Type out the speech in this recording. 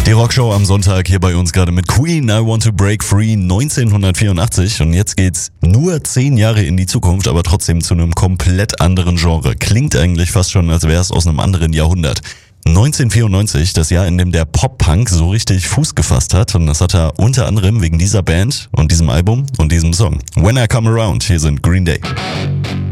Die Rockshow am Sonntag hier bei uns gerade mit Queen, I Want to Break Free 1984 und jetzt geht's nur 10 Jahre in die Zukunft, aber trotzdem zu einem komplett anderen Genre. Klingt eigentlich fast schon, als wäre es aus einem anderen Jahrhundert. 1994, das Jahr, in dem der Pop-Punk so richtig Fuß gefasst hat, und das hat er unter anderem wegen dieser Band und diesem Album und diesem Song. When I Come Around, hier sind Green Day.